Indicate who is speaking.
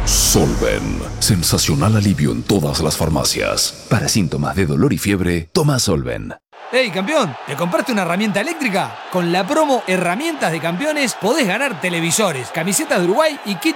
Speaker 1: Solven. Sensacional alivio en todas las farmacias. Para síntomas de dolor y fiebre, toma Solven.
Speaker 2: ¡Hey, campeón! ¿Te compraste una herramienta eléctrica? Con la promo Herramientas de Campeones podés ganar televisores, camisetas de Uruguay y kit